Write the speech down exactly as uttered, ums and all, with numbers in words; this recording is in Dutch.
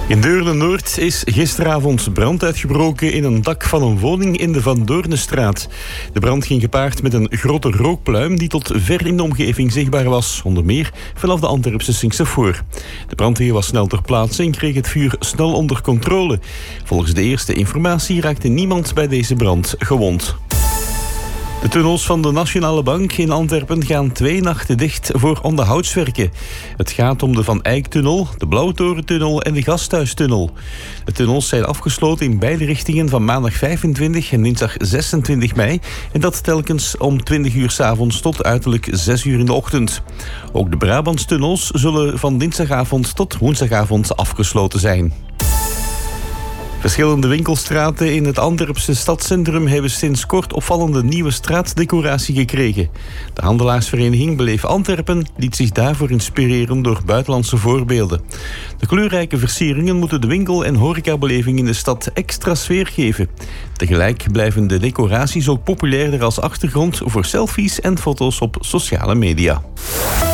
In Deurne-Noord is gisteravond brand uitgebroken in een dak van een woning in de Van Doornestraat. De brand ging gepaard met een grote rookpluim die tot ver in de omgeving zichtbaar was, onder meer vanaf de Antwerpse Sint-Sefoor. De brandweer was snel ter plaatse en kreeg het vuur snel onder controle. Volgens de eerste informatie raakte niemand bij deze brand gewond. De tunnels van de Nationale Bank in Antwerpen gaan twee nachten dicht voor onderhoudswerken. Het gaat om de Van Eyck-tunnel, de Blauwtorentunnel en de Gasthuistunnel. De tunnels zijn afgesloten in beide richtingen van maandag vijfentwintig en dinsdag zesentwintig mei. En dat telkens om twintig uur 's avonds tot uiterlijk zes uur in de ochtend. Ook de Brabantstunnels zullen van dinsdagavond tot woensdagavond afgesloten zijn. Verschillende winkelstraten in het Antwerpse stadscentrum hebben sinds kort opvallende nieuwe straatdecoratie gekregen. De handelaarsvereniging Beleef Antwerpen liet zich daarvoor inspireren door buitenlandse voorbeelden. De kleurrijke versieringen moeten de winkel- en horecabeleving in de stad extra sfeer geven. Tegelijk blijven de decoraties ook populairder als achtergrond voor selfies en foto's op sociale media.